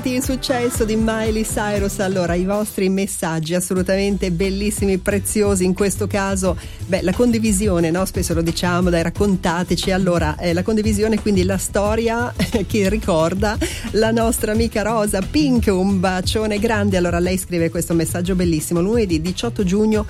Il successo di Miley Cyrus. Allora, i vostri messaggi assolutamente bellissimi, preziosi in questo caso. La condivisione, no? Spesso lo diciamo, dai, raccontateci. Allora, la condivisione, quindi la storia che ricorda la nostra amica Rosa Pink, un bacione grande. Allora, lei scrive questo messaggio bellissimo: lunedì 18 giugno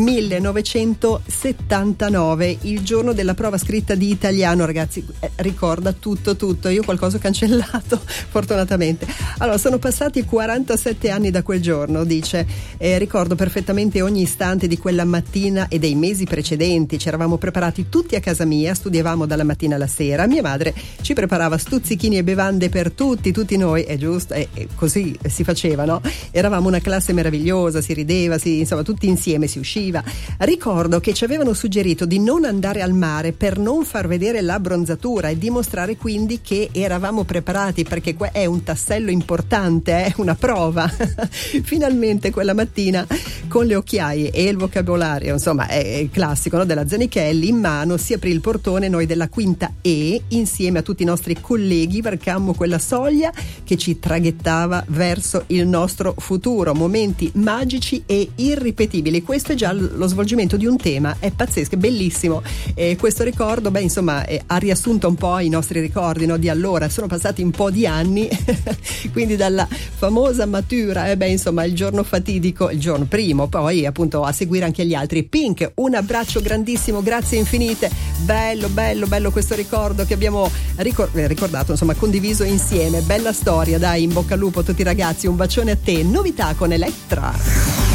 1979, il giorno della prova scritta di italiano. Ragazzi, ricorda tutto. Io qualcosa ho cancellato fortunatamente. Allora, sono passati 47 anni da quel giorno, dice, ricordo perfettamente ogni istante di quella mattina e dei mesi precedenti. Ci eravamo preparati tutti a casa mia, studiavamo dalla mattina alla sera, mia madre ci preparava stuzzichini e bevande per tutti noi, è giusto, e così si faceva, no? Eravamo una classe meravigliosa, si rideva, insomma tutti insieme si usciva. Ricordo che ci avevano suggerito di non andare al mare per non far vedere l'abbronzatura e dimostrare quindi che eravamo preparati, perché è un tassello importante, è una prova. Finalmente quella mattina, con le occhiaie e il vocabolario, insomma è il classico, no, della Zanichelli in mano, si aprì il portone. Noi della quinta E, insieme a tutti i nostri colleghi, varcammo quella soglia che ci traghettava verso il nostro futuro. Momenti magici e irripetibili. Questo è già lo svolgimento di un tema, è pazzesco, è bellissimo. Questo ricordo, ha riassunto un po' i nostri ricordi, no, di allora. Sono passati un po' di anni quindi dalla famosa matura, il giorno fatidico, il giorno primo, poi appunto a seguire anche gli altri. Pink, un abbraccio grandissimo, grazie infinite, bello questo ricordo che abbiamo ricordato, insomma condiviso insieme. Bella storia, dai, in bocca al lupo a tutti i ragazzi, un bacione a te. Novità con Elettra.